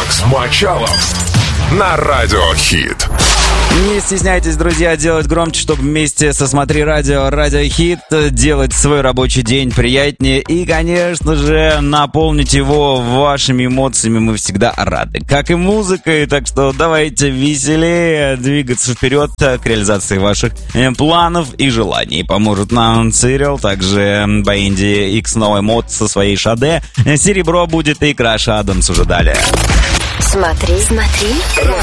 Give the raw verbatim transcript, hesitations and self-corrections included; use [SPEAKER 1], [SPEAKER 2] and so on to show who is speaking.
[SPEAKER 1] Макс Мачалов на Радио Хит.
[SPEAKER 2] Не стесняйтесь, друзья, делать громче, чтобы вместе со «Смотри радио», Радио Хит делать свой рабочий день приятнее и, конечно же, наполнить его вашими эмоциями мы всегда рады, как и музыкой, так что давайте веселее двигаться вперед к реализации ваших планов и желаний. Поможет нам Цирил, также Баинди X новый мод со своей Шаде, Серебро будет и Краш Адамс уже далее.
[SPEAKER 3] Смотри, смотри.